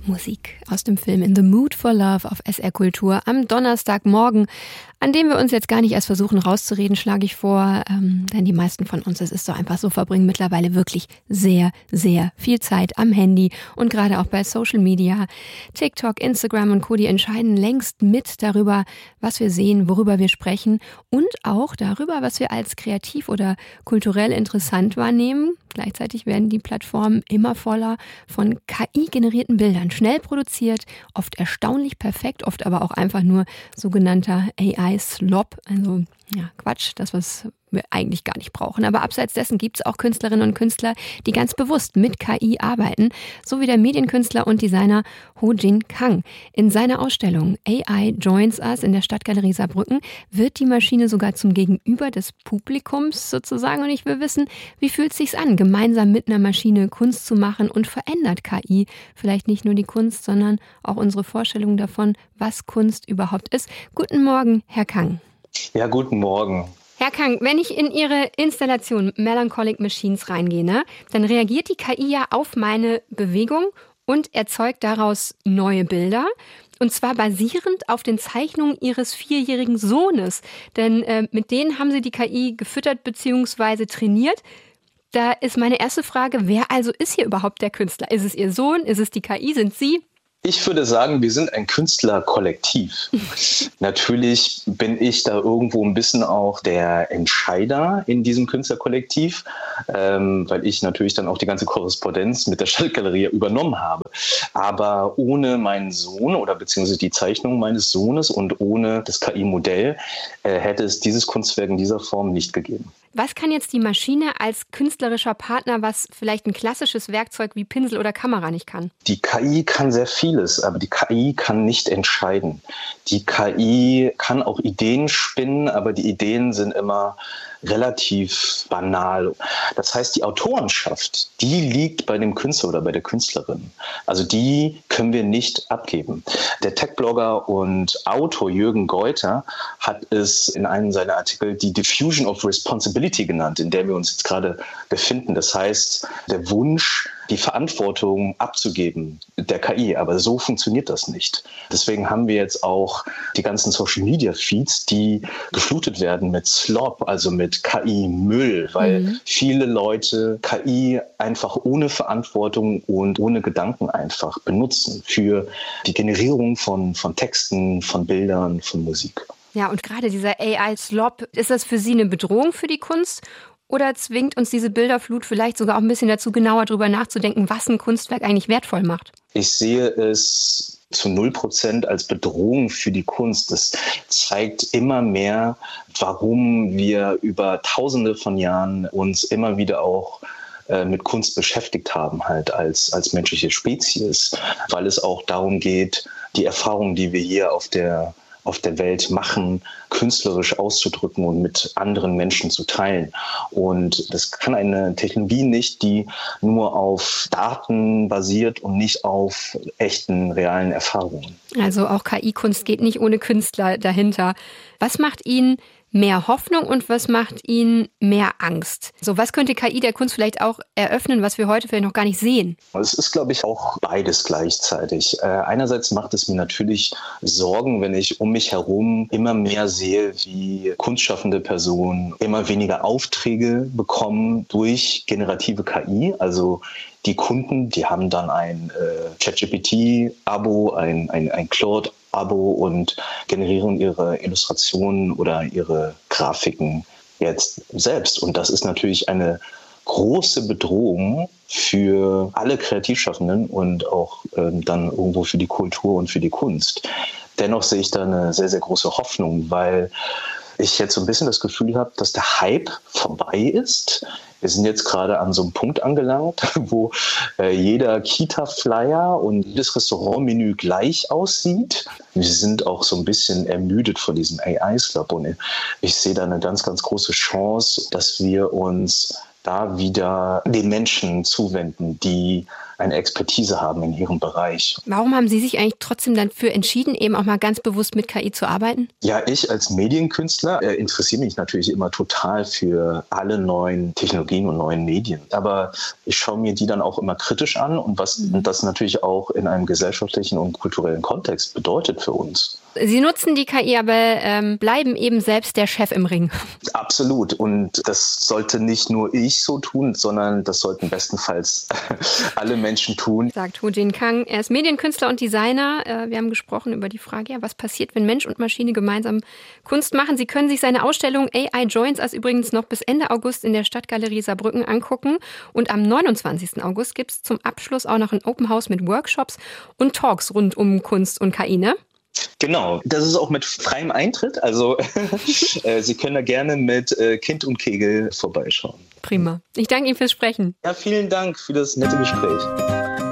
Musik aus dem Film In the Mood for Love auf SR Kultur am Donnerstagmorgen, an dem wir uns jetzt gar nicht erst versuchen rauszureden, schlage ich vor, denn die meisten von uns, es ist doch einfach so, verbringen mittlerweile wirklich sehr, sehr viel Zeit am Handy und gerade auch bei Social Media, TikTok, Instagram und Co., die entscheiden längst mit darüber, was wir sehen, worüber wir sprechen und auch darüber, was wir als kreativ oder kulturell interessant wahrnehmen. Gleichzeitig werden die Plattformen immer voller von KI-generierten Bildern, schnell produziert, oft erstaunlich perfekt, oft aber auch einfach nur sogenannter AI-Slop, also ja, Quatsch, das, was wir eigentlich gar nicht brauchen. Aber abseits dessen gibt es auch Künstlerinnen und Künstler, die ganz bewusst mit KI arbeiten, so wie der Medienkünstler und Designer Ho Jin Kang. In seiner Ausstellung AI Joins Us in der Stadtgalerie Saarbrücken wird die Maschine sogar zum Gegenüber des Publikums sozusagen. Und ich will wissen, wie fühlt es sich an, gemeinsam mit einer Maschine Kunst zu machen, und verändert KI vielleicht nicht nur die Kunst, sondern auch unsere Vorstellung davon, was Kunst überhaupt ist. Guten Morgen, Herr Kang. Ja, guten Morgen. Herr Kang, wenn ich in Ihre Installation Melancholic Machines reingehe, dann reagiert die KI ja auf meine Bewegung und erzeugt daraus neue Bilder. Und zwar basierend auf den Zeichnungen Ihres 4-jährigen Sohnes. Denn mit denen haben Sie die KI gefüttert bzw. trainiert. Da ist meine erste Frage, wer also ist hier überhaupt der Künstler? Ist es Ihr Sohn? Ist es die KI? Sind Sie? Ich würde sagen, wir sind ein Künstlerkollektiv. Natürlich bin ich da irgendwo ein bisschen auch der Entscheider in diesem Künstlerkollektiv, weil ich natürlich dann auch die ganze Korrespondenz mit der Stadtgalerie übernommen habe. Aber ohne meinen Sohn oder beziehungsweise die Zeichnung meines Sohnes und ohne das KI-Modell hätte es dieses Kunstwerk in dieser Form nicht gegeben. Was kann jetzt die Maschine als künstlerischer Partner, was vielleicht ein klassisches Werkzeug wie Pinsel oder Kamera nicht kann? Die KI kann sehr vieles, aber die KI kann nicht entscheiden. Die KI kann auch Ideen spinnen, aber die Ideen sind immer relativ banal. Das heißt, die Autorenschaft, die liegt bei dem Künstler oder bei der Künstlerin. Also die können wir nicht abgeben. Der Tech-Blogger und Autor Jürgen Geuter hat es in einem seiner Artikel die Diffusion of Responsibility genannt, in der wir uns jetzt gerade befinden. Das heißt, der Wunsch, die Verantwortung abzugeben der KI. Aber so funktioniert das nicht. Deswegen haben wir jetzt auch die ganzen Social-Media-Feeds, die geflutet werden mit Slop, also mit KI-Müll, weil viele Leute KI einfach ohne Verantwortung und ohne Gedanken einfach benutzen für die Generierung von Texten, von Bildern, von Musik. Ja, und gerade dieser AI-Slop, ist das für Sie eine Bedrohung für die Kunst? Oder zwingt uns diese Bilderflut vielleicht sogar auch ein bisschen dazu, genauer darüber nachzudenken, was ein Kunstwerk eigentlich wertvoll macht? Ich sehe es zu 0% als Bedrohung für die Kunst. Das zeigt immer mehr, warum wir über Tausende von Jahren uns immer wieder auch mit Kunst beschäftigt haben, halt als menschliche Spezies, weil es auch darum geht, die Erfahrungen, die wir hier auf der Welt machen, künstlerisch auszudrücken und mit anderen Menschen zu teilen. Und das kann eine Technologie nicht, die nur auf Daten basiert und nicht auf echten, realen Erfahrungen. Also auch KI-Kunst geht nicht ohne Künstler dahinter. Was macht Ihnen mehr Hoffnung und was macht Ihnen mehr Angst? So, was könnte KI der Kunst vielleicht auch eröffnen, was wir heute vielleicht noch gar nicht sehen? Es ist, glaube ich, auch beides gleichzeitig. Einerseits macht es mir natürlich Sorgen, wenn ich um mich herum immer mehr sehe, wie kunstschaffende Personen immer weniger Aufträge bekommen durch generative KI. Also die Kunden, die haben dann ein ChatGPT-Abo, ein Claude-Abo und generieren ihre Illustrationen oder ihre Grafiken jetzt selbst. Und das ist natürlich eine große Bedrohung für alle Kreativschaffenden und auch dann irgendwo für die Kultur und für die Kunst. Dennoch sehe ich da eine sehr, sehr große Hoffnung, weil ich jetzt so ein bisschen das Gefühl habe, dass der Hype vorbei ist. Wir sind jetzt gerade an so einem Punkt angelangt, wo jeder Kita-Flyer und jedes Restaurantmenü gleich aussieht. Wir sind auch so ein bisschen ermüdet von diesem AI-Slop und ich sehe da eine ganz, ganz große Chance, dass wir uns da wieder den Menschen zuwenden, die eine Expertise haben in ihrem Bereich. Warum haben Sie sich eigentlich trotzdem dafür entschieden, eben auch mal ganz bewusst mit KI zu arbeiten? Ja, ich als Medienkünstler interessiere mich natürlich immer total für alle neuen Technologien und neuen Medien. Aber ich schaue mir die dann auch immer kritisch an und was das natürlich auch in einem gesellschaftlichen und kulturellen Kontext bedeutet für uns. Sie nutzen die KI, aber bleiben eben selbst der Chef im Ring. Absolut. Und das sollte nicht nur ich so tun, sondern das sollten bestenfalls alle Menschen tun. Sagt Ho Jin Kang. Er ist Medienkünstler und Designer. Wir haben gesprochen über die Frage, was passiert, wenn Mensch und Maschine gemeinsam Kunst machen. Sie können sich seine Ausstellung AI Joins Us übrigens noch bis Ende August in der Stadtgalerie Saarbrücken angucken. Und am 29. August gibt es zum Abschluss auch noch ein Open House mit Workshops und Talks rund um Kunst und KI, ne? Genau, das ist auch mit freiem Eintritt. Also Sie können da gerne mit Kind und Kegel vorbeischauen. Prima. Ich danke Ihnen fürs Sprechen. Ja, vielen Dank für das nette Gespräch.